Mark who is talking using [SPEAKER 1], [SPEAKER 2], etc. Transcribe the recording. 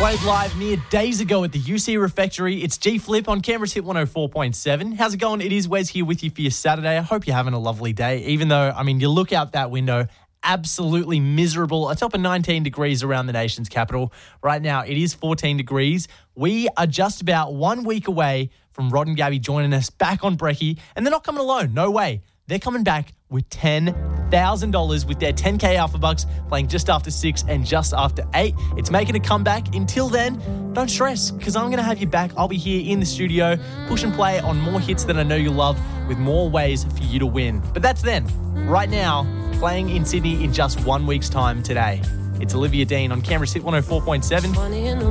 [SPEAKER 1] Played live mere days ago at the UC Refectory. It's G Flip on Canberra's Hit 104.7. How's it going? It is Wes here with you for your Saturday. I hope you're having a lovely day, even though, you look out that window, absolutely miserable. A top of 19 degrees around the nation's capital. Right now, it is 14 degrees. We are just about 1 week away from Rod and Gabby joining us back on Brekkie, and they're not coming alone. No way. They're coming back with $10,000 with their 10K Alpha Bucks, playing just after 6 and just after 8. It's making a comeback. Until then, don't stress, because I'm going to have you back. I'll be here in the studio, push and play on more hits that I know you'll love, with more ways for you to win. But that's then. Right now, playing in Sydney in just 1 week's time today. It's Olivia Dean on Canberra's Hit 104.7.